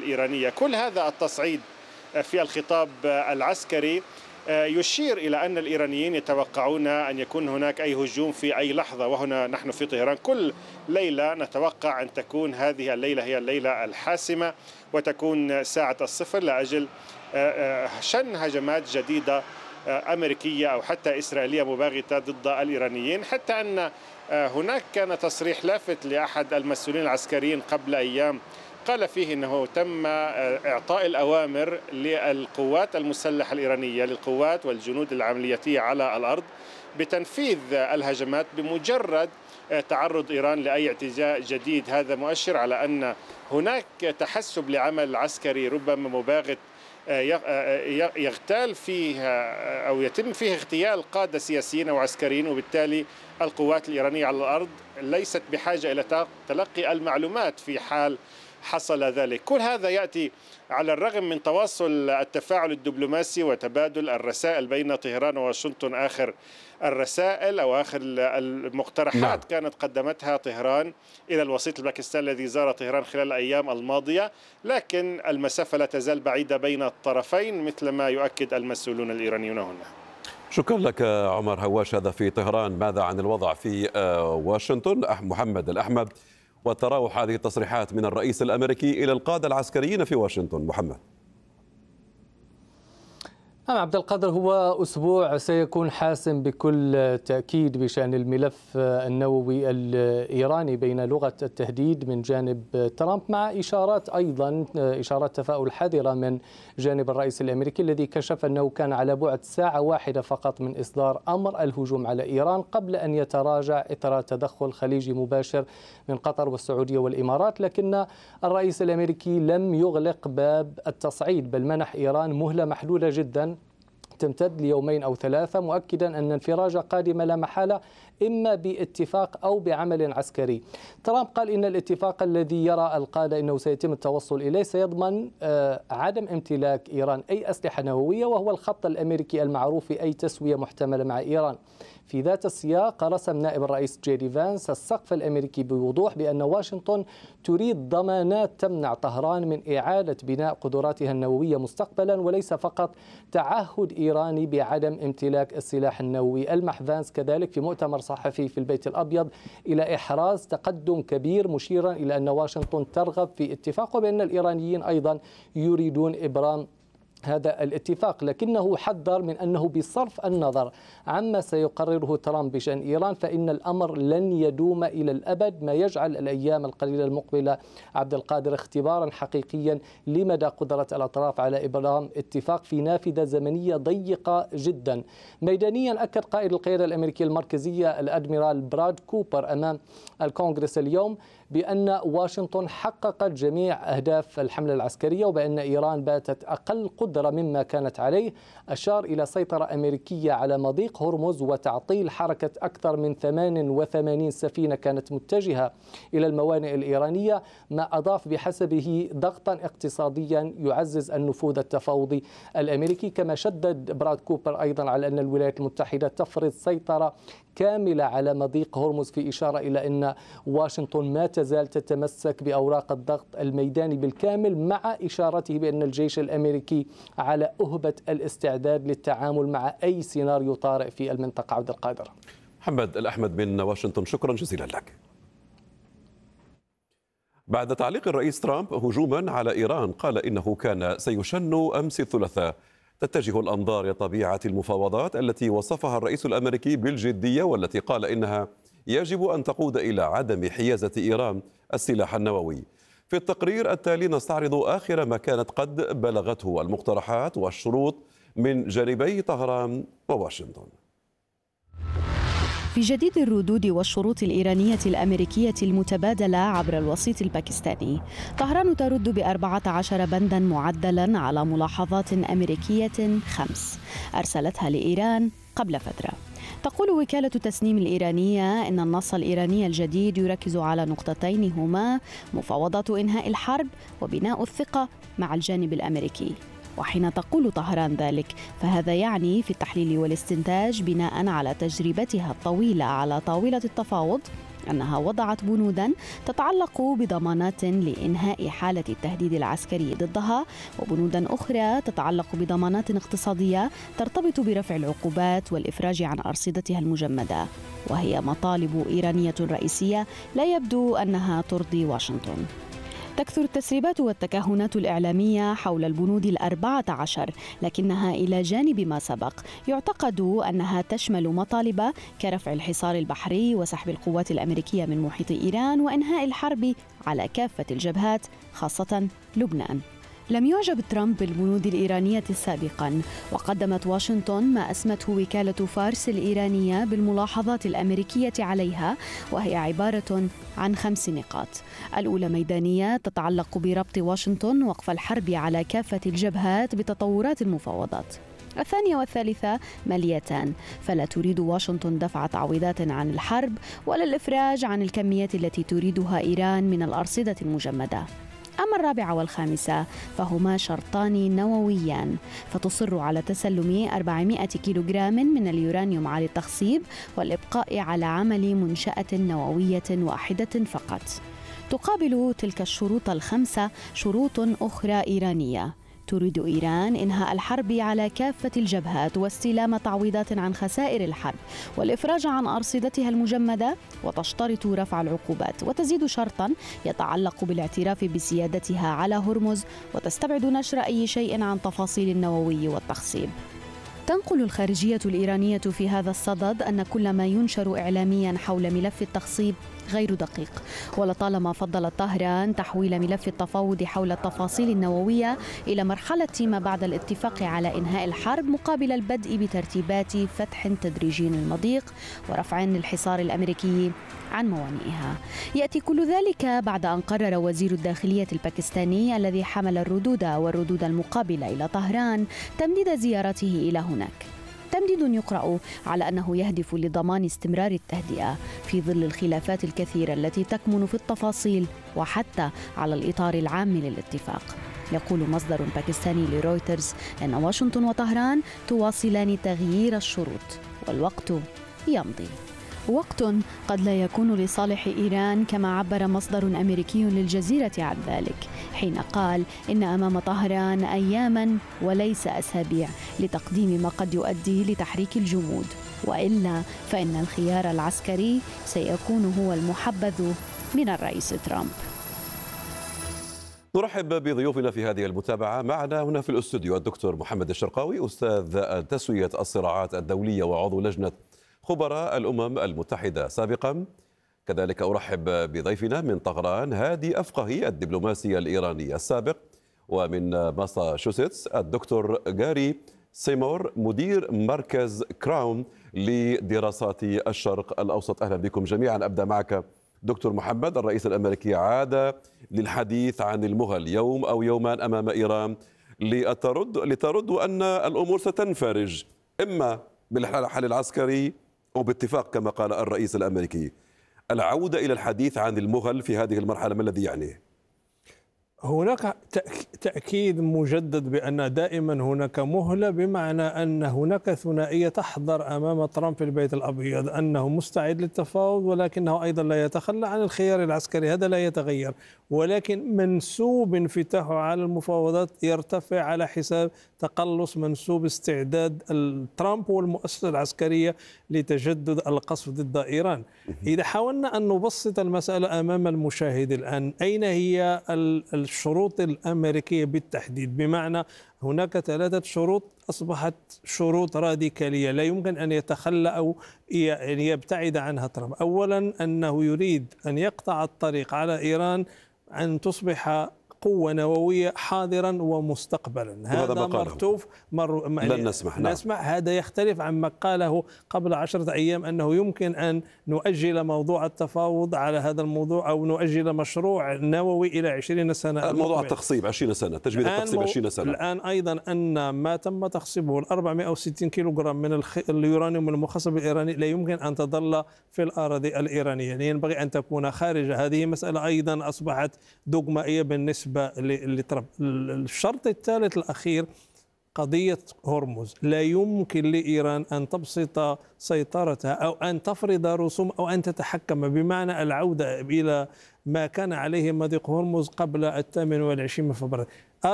الإيرانية. كل هذا التصعيد في الخطاب العسكري يشير إلى أن الإيرانيين يتوقعون أن يكون هناك أي هجوم في أي لحظة، وهنا نحن في طهران كل ليلة نتوقع أن تكون هذه الليلة هي الليلة الحاسمة وتكون ساعة الصفر لأجل شن هجمات جديدة أمريكية أو حتى إسرائيلية مباغتة ضد الإيرانيين. حتى أن هناك كان تصريح لافت لأحد المسؤولين العسكريين قبل أيام قال فيه أنه تم إعطاء الأوامر للقوات المسلحة الإيرانية، للقوات والجنود العملياتية على الأرض، بتنفيذ الهجمات بمجرد تعرض إيران لأي اعتداء جديد. هذا مؤشر على أن هناك تحسب لعمل عسكري ربما مباغت يغتال فيها أو يتم فيه اغتيال قادة سياسيين أو عسكريين، وبالتالي القوات الإيرانية على الأرض ليست بحاجة إلى تلقي المعلومات في حال حصل ذلك. كل هذا يأتي على الرغم من تواصل التفاعل الدبلوماسي وتبادل الرسائل بين طهران وواشنطن. آخر الرسائل أو آخر المقترحات كانت قدمتها طهران إلى الوسيط الباكستاني الذي زار طهران خلال الأيام الماضية، لكن المسافة لا تزال بعيدة بين الطرفين مثل ما يؤكد المسؤولون الإيرانيون هنا. شكرا لك عمر هواش، هذا في طهران. ماذا عن الوضع في واشنطن؟ محمد الأحمد، وتراوح هذه التصريحات من الرئيس الأمريكي إلى القادة العسكريين في واشنطن. محمد. نعم عبد القادر، هو أسبوع سيكون حاسم بكل تأكيد بشأن الملف النووي الإيراني بين لغة التهديد من جانب ترامب مع إشارات أيضا إشارات تفاؤل حذرة من جانب الرئيس الأمريكي الذي كشف أنه كان على بعد ساعة واحدة فقط من إصدار أمر الهجوم على إيران قبل أن يتراجع إثر تدخل خليجي مباشر من قطر والسعودية والإمارات. لكن الرئيس الأمريكي لم يغلق باب التصعيد، بل منح إيران مهلة محدودة جدا تمتد ليومين أو ثلاثة، مؤكدا أن انفراجة قادمة لا محالة إما باتفاق أو بعمل عسكري. ترامب قال إن الاتفاق الذي يرى القادة أنه سيتم التوصل إليه سيضمن عدم امتلاك إيران أي أسلحة نووية، وهو الخط الأمريكي المعروف في أي تسوية محتملة مع إيران. في ذات السياق رسم نائب الرئيس جيدي فانس السقف الأمريكي بوضوح بأن واشنطن تريد ضمانات تمنع طهران من إعادة بناء قدراتها النووية مستقبلا، وليس فقط تعهد إيراني بعدم امتلاك السلاح النووي. ألمح فانس كذلك في مؤتمر صحفي في البيت الأبيض إلى إحراز تقدم كبير، مشيرا إلى أن واشنطن ترغب في اتفاق وبأن الإيرانيين أيضا يريدون إبرام هذا الاتفاق، لكنه حذر من أنه بصرف النظر عما سيقرره ترامب بشأن إيران فإن الأمر لن يدوم إلى الأبد، ما يجعل الأيام القليلة المقبلة عبد القادر اختبارا حقيقيا لمدى قدرة الأطراف على إبرام اتفاق في نافذة زمنية ضيقة جدا. ميدانيا أكد قائد القيادة الأمريكية المركزية الأدميرال براد كوبر أمام الكونغرس اليوم بأن واشنطن حققت جميع أهداف الحملة العسكرية وبأن إيران باتت أقل قدرة مما كانت عليه. أشار إلى سيطرة أمريكية على مضيق هرمز وتعطيل حركة أكثر من 88 سفينة كانت متجهة إلى الموانئ الإيرانية، ما أضاف بحسبه ضغطا اقتصاديا يعزز النفوذ التفاوضي الأمريكي. كما شدد براد كوبر أيضا على أن الولايات المتحدة تفرض سيطرة كاملة على مضيق هرمز، في إشارة إلى أن واشنطن ما تزال تتمسك بأوراق الضغط الميداني بالكامل، مع إشارته بأن الجيش الأمريكي على أهبة الاستعداد للتعامل مع أي سيناريو طارئ في المنطقة. عبد القادر. محمد الأحمد من واشنطن، شكرا جزيلا لك. بعد تعليق الرئيس ترامب هجوما على إيران قال إنه كان سيشن أمس الثلاثاء. تتجه الأنظار لطبيعة المفاوضات التي وصفها الرئيس الأمريكي بالجدية، والتي قال إنها يجب أن تقود إلى عدم حيازة إيران السلاح النووي. في التقرير التالي نستعرض آخر ما كانت قد بلغته المقترحات والشروط من جانبي طهران وواشنطن. في جديد الردود والشروط الإيرانية الأمريكية المتبادلة عبر الوسيط الباكستاني، طهران ترد ب14 بندا معدلا على ملاحظات أمريكية 5 أرسلتها لإيران قبل فترة. تقول وكالة تسنيم الإيرانية إن النص الإيراني الجديد يركز على نقطتين هما مفاوضات إنهاء الحرب وبناء الثقة مع الجانب الأمريكي. وحين تقول طهران ذلك فهذا يعني في التحليل والاستنتاج بناء على تجربتها الطويلة على طاولة التفاوض أنها وضعت بنوداً تتعلق بضمانات لإنهاء حالة التهديد العسكري ضدها، وبنوداً أخرى تتعلق بضمانات اقتصادية ترتبط برفع العقوبات والإفراج عن أرصدتها المجمدة، وهي مطالب إيرانية رئيسية لا يبدو أنها ترضي واشنطن. تكثر التسريبات والتكهنات الإعلامية حول البنود 14، لكنها إلى جانب ما سبق يعتقد أنها تشمل مطالب كرفع الحصار البحري وسحب القوات الأمريكية من محيط إيران وإنهاء الحرب على كافة الجبهات خاصة لبنان. لم يعجب ترامب بالبنود الإيرانية سابقاً، وقدمت واشنطن ما أسمته وكالة فارس الإيرانية بالملاحظات الأمريكية عليها، وهي عبارة عن 5 نقاط. الأولى ميدانية تتعلق بربط واشنطن وقف الحرب على كافة الجبهات بتطورات المفاوضات. الثانية والثالثة ماليتان، فلا تريد واشنطن دفع تعويضات عن الحرب ولا الإفراج عن الكميات التي تريدها إيران من الأرصدة المجمدة. أما الرابعة والخامسة فهما شرطان نوويان، فتصر على تسلم 400 كيلوغرام من اليورانيوم على التخصيب والإبقاء على عمل منشأة نووية واحدة فقط. تقابل تلك الشروط ال5 شروط أخرى إيرانية. تريد إيران إنهاء الحرب على كافة الجبهات واستلام تعويضات عن خسائر الحرب والإفراج عن أرصدتها المجمدة، وتشترط رفع العقوبات، وتزيد شرطاً يتعلق بالاعتراف بسيادتها على هرمز، وتستبعد نشر أي شيء عن تفاصيل النووي والتخصيب. تنقل الخارجية الإيرانية في هذا الصدد أن كل ما ينشر إعلامياً حول ملف التخصيب غير دقيق، ولطالما فضلت طهران تحويل ملف التفاوض حول التفاصيل النووية إلى مرحلة ما بعد الاتفاق على إنهاء الحرب مقابل البدء بترتيبات فتح تدريجي للمضيق ورفع للحصار الأمريكي عن موانئها. يأتي كل ذلك بعد أن قرر وزير الداخلية الباكستاني الذي حمل الردود المقابلة إلى طهران تمديد زيارته إلى هناك. تمديد يقرأ على أنه يهدف لضمان استمرار التهدئة في ظل الخلافات الكثيرة التي تكمن في التفاصيل وحتى على الإطار العام للاتفاق. يقول مصدر باكستاني لرويترز أن واشنطن وطهران تواصلان تغيير الشروط، والوقت يمضي. وقت قد لا يكون لصالح إيران كما عبر مصدر أمريكي للجزيرة عن ذلك حين قال إن أمام طهران أياماً وليس أسابيع لتقديم ما قد يؤدي لتحريك الجمود، وإلا فإن الخيار العسكري سيكون هو المحبذ من الرئيس ترامب. نرحب بضيوفنا في هذه المتابعة. معنا هنا في الاستوديو الدكتور محمد الشرقاوي، أستاذ تسوية الصراعات الدولية وعضو لجنة خبراء الأمم المتحدة سابقا. كذلك أرحب بضيفنا من طهران هادي أفقهي الدبلوماسي الإيراني السابق، ومن ماساتشوستس الدكتور جاري سيمور مدير مركز كراون لدراسات الشرق الأوسط. أهلا بكم جميعا. أبدأ معك دكتور محمد. الرئيس الأمريكي عاد للحديث عن المهل يوم أو يومان أمام إيران لترد أن الأمور ستنفرج إما بالحل العسكري أو باتفاق كما قال الرئيس الأمريكي. العودة إلى الحديث عن المهل في هذه المرحلة ما الذي يعنيه؟ هناك تأكيد مجدد بأن دائما هناك مهلة، بمعنى أن هناك ثنائية تحضر أمام ترامب في البيت الأبيض، أنه مستعد للتفاوض ولكنه أيضا لا يتخلى عن الخيار العسكري، هذا لا يتغير، ولكن منسوب انفتاحه على المفاوضات يرتفع على حساب تقلص منسوب استعداد ترامب والمؤسسة العسكرية لتجدد القصف ضد إيران. إذا حاولنا أن نبسط المسألة أمام المشاهد الآن، أين هي الشروط الأمريكية بالتحديد؟ بمعنى هناك 3 شروط أصبحت شروط راديكالية لا يمكن أن يتخلى أو يبتعد عنها ترامب. أولا أنه يريد أن يقطع الطريق على إيران أن تصبح قوة نووية حاضرا ومستقبلا. هذا مرتوف لن نسمح. هذا يختلف عما قاله قبل 10 أيام أنه يمكن أن نؤجل موضوع التفاوض على هذا الموضوع أو نؤجل مشروع نووي إلى 20 سنة. موضوع التخصيب 20 سنة، تجميد التخصيب 20 سنة. الآن أيضا أن ما تم تخصيبه 460 كيلوغرام من اليورانيوم المخصب الإيراني لا يمكن أن تظل في الأراضي الإيرانية، يعني ينبغي أن تكون خارجة. هذه مسألة أيضا أصبحت دوغمائية بالنسبة لترامب. الشرط الثالث الأخير قضية هرمز لا يمكن لإيران أن تبسط سيطرتها أو أن تفرض رسوم أو أن تتحكم، بمعنى العودة إلى ما كان عليه مضيق هرمز قبل 28 من فبراير.